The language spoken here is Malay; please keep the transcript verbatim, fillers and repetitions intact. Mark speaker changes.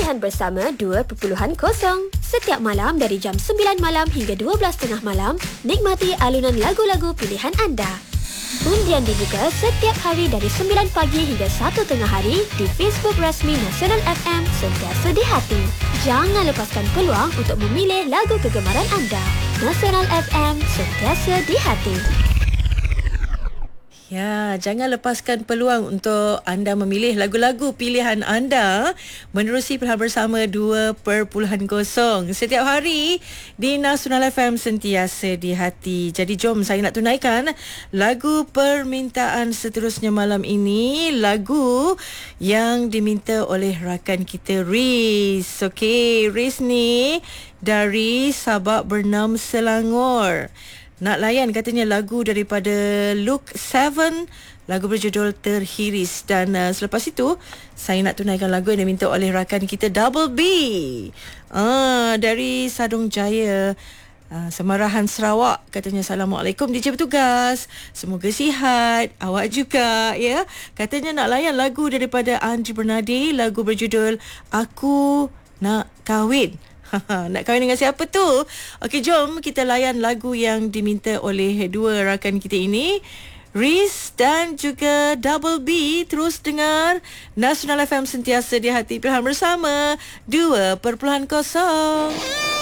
Speaker 1: Pilihan Bersama dua titik kosong. Setiap malam dari jam sembilan malam hingga dua belas tiga puluh malam, nikmati alunan lagu-lagu pilihan anda. Undian dibuka setiap hari dari sembilan pagi hingga satu tengah hari di Facebook rasmi Nasional F M Sentiasa di Hati. Jangan lepaskan peluang untuk memilih lagu kegemaran anda. Nasional F M Sentiasa di Hati.
Speaker 2: Ya, jangan lepaskan peluang untuk anda memilih lagu-lagu pilihan anda menerusi Pilihan Bersama dua titik kosong setiap hari di Nasional F M Sentiasa di Hati. Jadi jom saya nak tunaikan lagu permintaan seterusnya malam ini, lagu yang diminta oleh rakan kita Riz. Okey, Riz ni dari Sabak Bernam, Selangor. Nak layan katanya lagu daripada Luke Seven, lagu berjudul Terhiris. Dan uh, selepas itu saya nak tunaikan lagu yang diminta oleh rakan kita Double B ah, dari Sadong Jaya, uh, Semarahan, Sarawak. Katanya Assalamualaikum D J bertugas, semoga sihat, awak juga ya. Katanya nak layan lagu daripada Andri Bernadi, lagu berjudul Aku Nak Kahwin. Nak kahwin dengan siapa tu? Okey, jom kita layan lagu yang diminta oleh dua rakan kita ini, Riz dan juga Double B. Terus dengar Nasional F M Sentiasa di Hati, Pilihan Bersama dua titik kosong.